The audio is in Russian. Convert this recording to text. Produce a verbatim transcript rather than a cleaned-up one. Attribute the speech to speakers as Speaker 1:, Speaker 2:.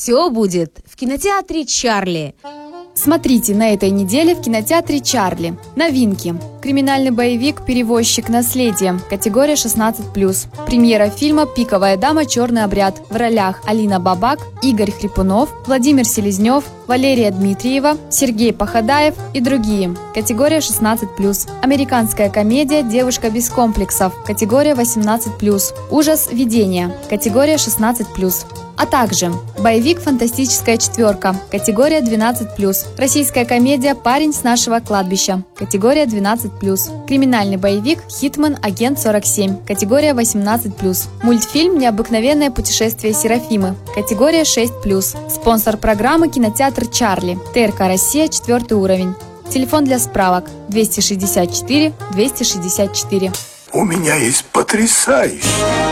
Speaker 1: Все будет в кинотеатре «Чарли».
Speaker 2: Смотрите на этой неделе в кинотеатре «Чарли». Новинки. Криминальный боевик «Перевозчик. Наследие». Категория шестнадцать плюс. Премьера фильма «Пиковая дама. Черный обряд». В ролях Алина Бабак, Игорь Хрипунов, Владимир Селезнев, Валерия Дмитриева, Сергей Походаев и другие. Категория шестнадцать плюс. Американская комедия «Девушка без комплексов». Категория восемнадцать плюс. Ужас видения. Категория шестнадцать плюс. А также боевик «Фантастическая четверка», категория двенадцать плюс. Российская комедия «Парень с нашего кладбища», категория двенадцать плюс. Криминальный боевик «Хитман. Агент сорок семь», категория восемнадцать плюс. Мультфильм «Необыкновенное путешествие Серафимы», категория шесть плюс. Спонсор программы «Кинотеатр Чарли», ТРК Россия, четвертый уровень. Телефон для справок двести шестьдесят четыре двести шестьдесят четыре.
Speaker 3: У меня есть потрясающий